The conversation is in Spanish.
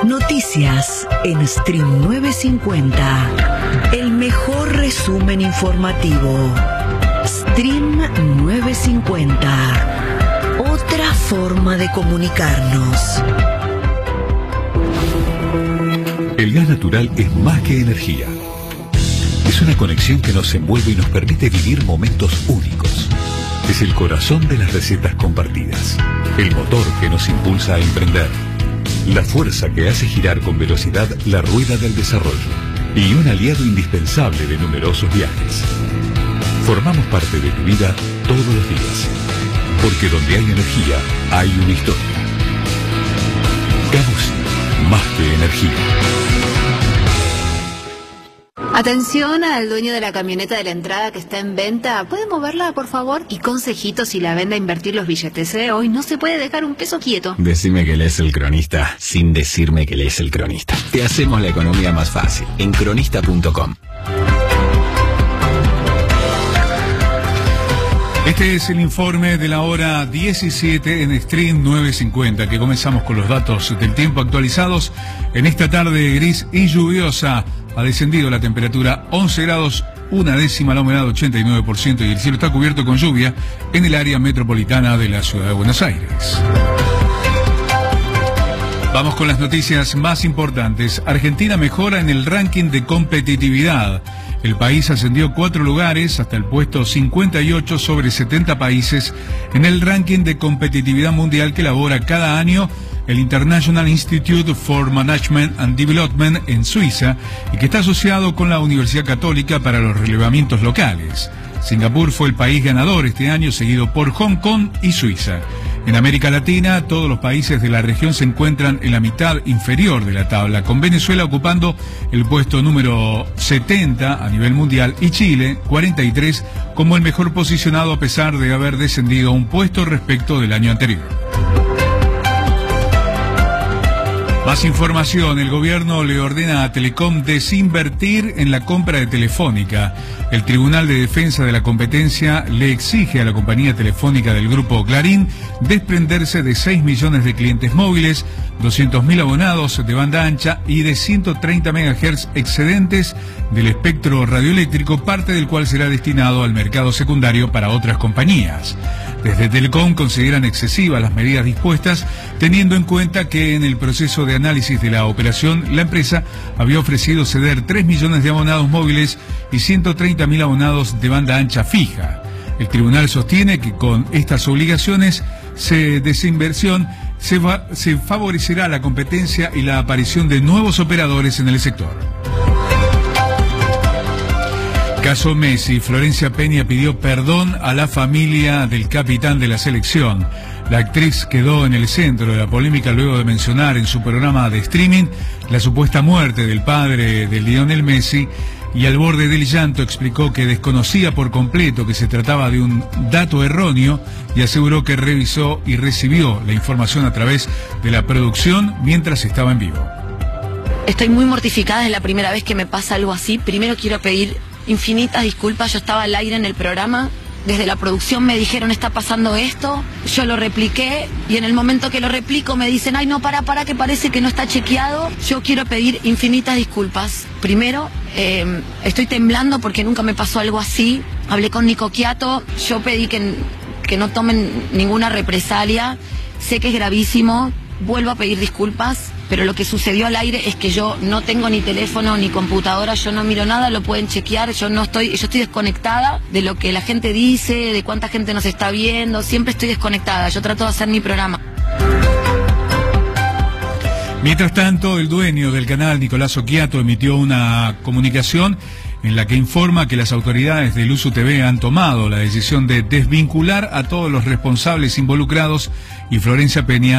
Noticias en Stream 950. El mejor resumen informativo. Stream 950. Otra forma de comunicarnos. El gas natural es más que energía. Es una conexión que nos envuelve y nos permite vivir momentos únicos. Es el corazón de las recetas compartidas. El motor que nos impulsa a emprender. La fuerza que hace girar con velocidad la rueda del desarrollo. Y un aliado indispensable de numerosos viajes. Formamos parte de tu vida todos los días. Porque donde hay energía, hay una historia. Camusi, más que energía. Atención al dueño de la camioneta de la entrada que está en venta. ¿Puede moverla, por favor? Y consejitos si la vende a invertir los billetes, ¿eh? Hoy no se puede dejar un peso quieto. Decime que lees El Cronista sin decirme que lees El Cronista. Te hacemos la economía más fácil en cronista.com. Este es el informe de la hora 17 en Stream 950, que comenzamos con los datos del tiempo actualizados. En esta tarde gris y lluviosa ha descendido la temperatura 11 grados, una décima, la humedad 89% y el cielo está cubierto con lluvia en el área metropolitana de la ciudad de Buenos Aires. Vamos con las noticias más importantes. Argentina mejora en el ranking de competitividad. El país ascendió 4 lugares hasta el puesto 58 sobre 70 países en el ranking de competitividad mundial que elabora cada año el International Institute for Management and Development en Suiza y que está asociado con la Universidad Católica para los relevamientos locales. Singapur fue el país ganador este año, seguido por Hong Kong y Suiza. En América Latina, todos los países de la región se encuentran en la mitad inferior de la tabla, con Venezuela ocupando el puesto número 70 a nivel mundial y Chile, 43, como el mejor posicionado a pesar de haber descendido un puesto respecto del año anterior. Más información, el gobierno le ordena a Telecom desinvertir en la compra de Telefónica. El Tribunal de Defensa de la Competencia le exige a la compañía telefónica del grupo Clarín desprenderse de 6 millones de clientes móviles, 200.000 abonados de banda ancha y de 130 MHz excedentes del espectro radioeléctrico, parte del cual será destinado al mercado secundario para otras compañías. Desde Telecom consideran excesivas las medidas dispuestas, teniendo en cuenta que en el proceso de análisis de la operación, la empresa había ofrecido ceder 3 millones de abonados móviles y 130.000 abonados de banda ancha fija. El tribunal sostiene que con estas obligaciones de desinversión se favorecerá la competencia y la aparición de nuevos operadores en el sector. Caso Messi, Florencia Peña pidió perdón a la familia del capitán de la selección. La actriz quedó en el centro de la polémica luego de mencionar en su programa de streaming la supuesta muerte del padre de Lionel Messi y al borde del llanto explicó que desconocía por completo que se trataba de un dato erróneo y aseguró que revisó y recibió la información a través de la producción mientras estaba en vivo. Estoy muy mortificada, es la primera vez que me pasa algo así. Primero quiero pedir infinitas disculpas, yo estaba al aire en el programa, desde la producción me dijeron está pasando esto, yo lo repliqué y en el momento que lo replico me dicen ay no, para que parece que no está chequeado. Yo quiero pedir infinitas disculpas. Primero, estoy temblando porque nunca me pasó algo así. Hablé con Nico Quiato, yo pedí que no tomen ninguna represalia, sé que es gravísimo, vuelvo a pedir disculpas. Pero lo que sucedió al aire es que yo no tengo ni teléfono ni computadora, yo no miro nada, lo pueden chequear, yo estoy desconectada de lo que la gente dice, de cuánta gente nos está viendo, siempre estoy desconectada, yo trato de hacer mi programa. Mientras tanto, el dueño del canal, Nicolás Occhiato, emitió una comunicación en la que informa que las autoridades de Luzu TV han tomado la decisión de desvincular a todos los responsables involucrados y Florencia Peña